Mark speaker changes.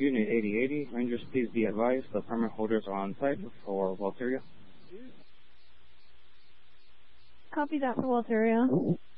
Speaker 1: Unit 8080, Rangers, please be advised the permit holders are on site for Walteria.
Speaker 2: Copy that for Walteria.